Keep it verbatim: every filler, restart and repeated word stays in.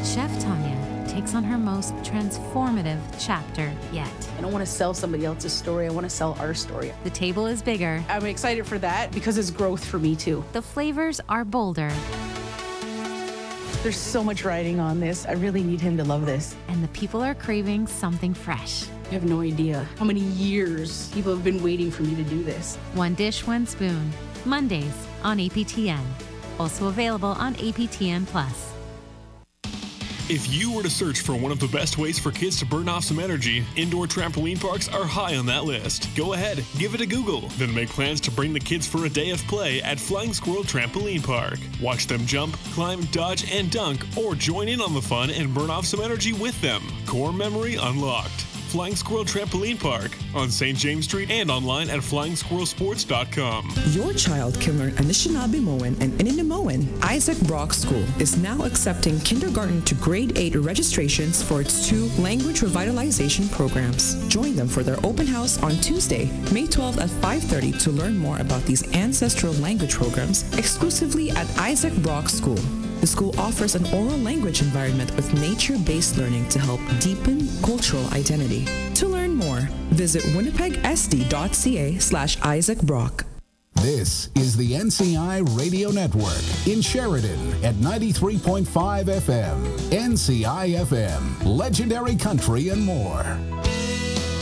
Chef Tanya takes on her most transformative chapter yet. I don't want to sell somebody else's story. I want to sell our story. The table is bigger. I'm excited for that because it's growth for me too. The flavors are bolder. There's so much riding on this. I really need him to love this. And the people are craving something fresh. I have no idea how many years people have been waiting for me to do this. One dish, one spoon. Mondays on A P T N. Also available on A P T N Plus. If you were to search for one of the best ways for kids to burn off some energy, indoor trampoline parks are high on that list. Go ahead, give it a Google, then make plans to bring the kids for a day of play at Flying Squirrel Trampoline Park. Watch them jump, climb, dodge, and dunk, or join in on the fun and burn off some energy with them. Core memory unlocked. Flying Squirrel Trampoline Park on Saint James Street and online at flying squirrel sports dot com. Your child can learn Anishinaabe-Moan and Ininamoan. Isaac Brock School is now accepting kindergarten to grade eight registrations for its two language revitalization programs. Join them for their open house on Tuesday, May twelfth at five thirty to learn more about these ancestral language programs exclusively at Isaac Brock School. The school offers an oral language environment with nature-based learning to help deepen cultural identity. To learn more, visit winnipegsd.ca slash Isaac Brock. This is the N C I Radio Network in Sheridan at ninety-three point five F M. N C I F M, legendary country and more.